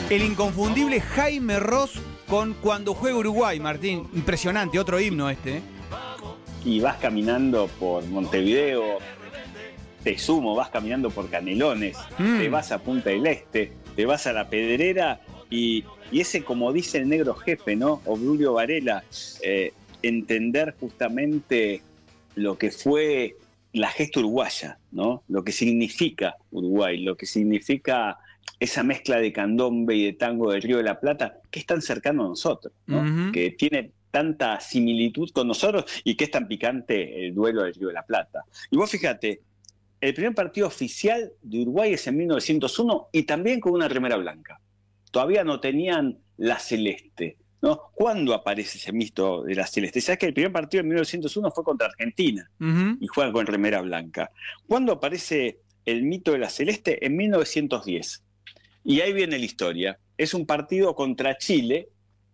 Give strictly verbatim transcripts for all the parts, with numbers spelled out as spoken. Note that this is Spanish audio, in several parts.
El inconfundible Jaime Ross con Cuando juega Uruguay, Martín. Impresionante, otro himno este. ¿eh? Y vas caminando por Montevideo, te sumo, vas caminando por Canelones, mm. te vas a Punta del Este, te vas a La Pedrera y, y ese, como dice el negro jefe, ¿no? Obdulio Varela, eh, entender justamente lo que fue la gesta uruguaya, ¿no? Lo que significa Uruguay, lo que significa esa mezcla de candombe y de tango del Río de la Plata, que es tan cercano a nosotros, ¿no? Uh-huh. Que tiene tanta similitud con nosotros y que es tan picante el duelo del Río de la Plata. Y vos fíjate, el primer partido oficial de Uruguay es en mil novecientos uno y también con una remera blanca. Todavía no tenían la celeste, ¿no? ¿Cuándo aparece ese mito de la celeste? ¿Sabes que el primer partido en mil novecientos uno fue contra Argentina uh-huh. y juegan con remera blanca? ¿Cuándo aparece el mito de la celeste? En mil novecientos diez. Y ahí viene la historia. Es un partido contra Chile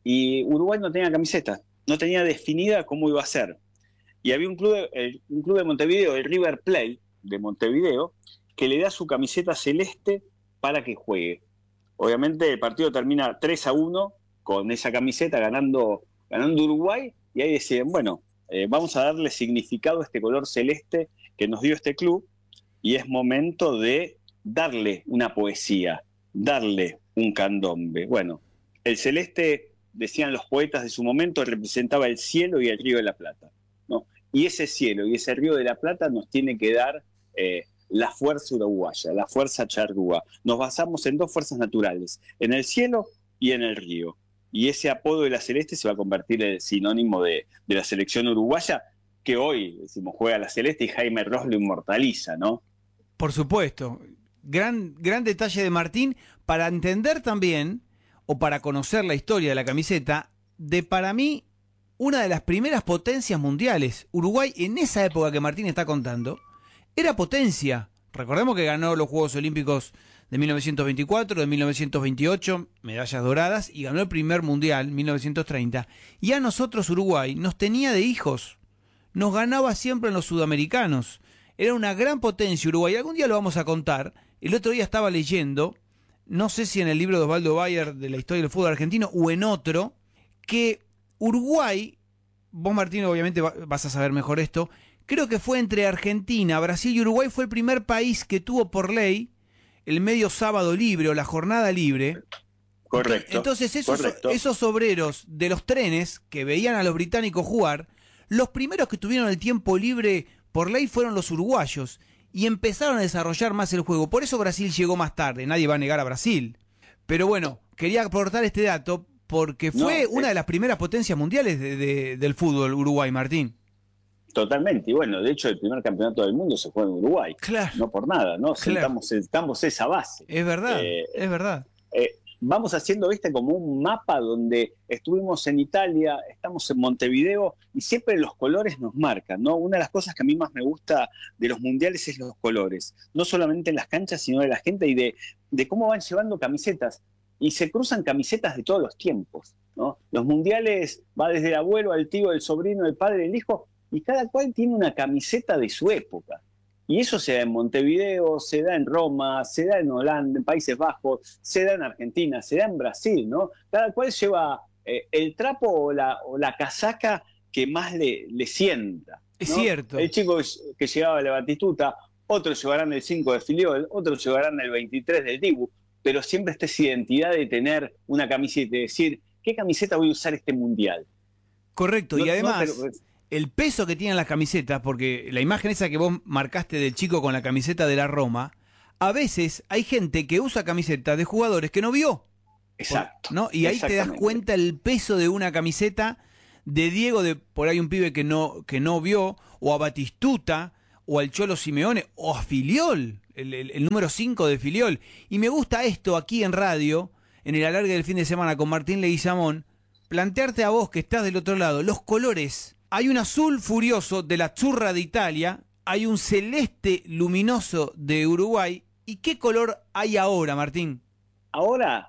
y Uruguay no tenía camiseta, no tenía definida cómo iba a ser. Y había un club de, el, un club de Montevideo, el River Plate de Montevideo, que le da su camiseta celeste para que juegue. Obviamente el partido termina tres a uno con esa camiseta ganando, ganando Uruguay, y ahí deciden, bueno, eh, vamos a darle significado a este color celeste que nos dio este club, y es momento de darle una poesía, darle un candombe. Bueno, el celeste, decían los poetas de su momento, representaba el cielo y el Río de la Plata, ¿no? Y ese cielo y ese Río de la Plata nos tiene que dar eh, la fuerza uruguaya, la fuerza charrúa. Nos basamos en dos fuerzas naturales, en el cielo y en el río. Y ese apodo de la celeste se va a convertir en el sinónimo de, de la selección uruguaya, que hoy, decimos, juega la celeste y Jaime Ross lo inmortaliza, ¿no? Por supuesto. Gran, gran detalle de Martín para entender también, o para conocer la historia de la camiseta, de para mí una de las primeras potencias mundiales. Uruguay, en esa época que Martín está contando, era potencia. Recordemos que ganó los Juegos Olímpicos de mil novecientos veinticuatro, de mil novecientos veintiocho, medallas doradas, y ganó el primer mundial, mil novecientos treinta. Y a nosotros Uruguay nos tenía de hijos. Nos ganaba siempre en los sudamericanos. Era una gran potencia Uruguay. Algún día lo vamos a contar. El otro día estaba leyendo, no sé si en el libro de Osvaldo Bayer de la historia del fútbol argentino o en otro, que Uruguay, vos Martín obviamente vas a saber mejor esto, creo que fue entre Argentina, Brasil y Uruguay, fue el primer país que tuvo por ley el medio sábado libre o la jornada libre. Correcto. Entonces esos, correcto. esos obreros de los trenes que veían a los británicos jugar, los primeros que tuvieron el tiempo libre por ley fueron los uruguayos. Y empezaron a desarrollar más el juego. Por eso Brasil llegó más tarde. Nadie va a negar a Brasil. Pero bueno, quería aportar este dato porque fue no, una eh, de las primeras potencias mundiales de, de, del fútbol Uruguay, Martín. Totalmente. Y bueno, de hecho el primer campeonato del mundo se juega en Uruguay. Claro. No por nada, ¿no? Claro. Sentamos, sentamos esa base. Es verdad, eh, es verdad. Eh, Vamos haciendo, viste, como un mapa donde estuvimos en Italia, estamos en Montevideo y siempre los colores nos marcan, ¿no? Una de las cosas que a mí más me gusta de los mundiales es los colores, no solamente en las canchas, sino de la gente y de, de cómo van llevando camisetas. Y se cruzan camisetas de todos los tiempos, ¿no? Los mundiales va desde el abuelo al tío, el sobrino, el padre, el hijo, y cada cual tiene una camiseta de su época. Y eso se da en Montevideo, se da en Roma, se da en Holanda, en Países Bajos, se da en Argentina, se da en Brasil, ¿no? Cada cual lleva eh, el trapo o la, o la casaca que más le, le sienta, ¿no? Es cierto. El chico que llegaba a la Batistuta, otros llevarán el cinco de Filiol, otros llevarán el veintitrés del Dibu, pero siempre está esa identidad de tener una camiseta y decir, ¿qué camiseta voy a usar este mundial? Correcto, no, y además... No, pero, el peso que tienen las camisetas, porque la imagen esa que vos marcaste del chico con la camiseta de la Roma, a veces hay gente que usa camisetas de jugadores que no vio. Exacto. ¿No? Y ahí te das cuenta el peso de una camiseta de Diego, de por ahí un pibe que no, que no vio, o a Batistuta, o al Cholo Simeone, o a Filiol, el, el, el número cinco de Filiol. Y me gusta esto aquí en radio, en el alargue del fin de semana con Martín Leguizamón, plantearte a vos que estás del otro lado, los colores. Hay un azul furioso de la Churra de Italia, hay un celeste luminoso de Uruguay. ¿Y qué color hay ahora, Martín? Ahora,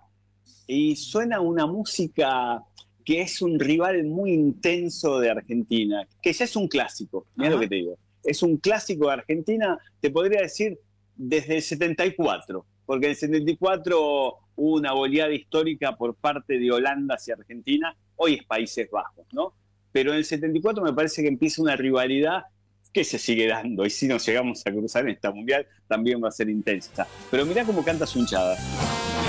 y suena una música que es un rival muy intenso de Argentina, que ya es un clásico, mira lo que te digo. Es un clásico de Argentina, te podría decir, desde el setenta y cuatro, porque en el setenta y cuatro hubo una goleada histórica por parte de Holanda hacia Argentina, hoy es Países Bajos, ¿no? Pero en el setenta y cuatro me parece que empieza una rivalidad que se sigue dando, y si nos llegamos a cruzar en esta mundial también va a ser intensa. Pero mirá cómo canta su hinchada.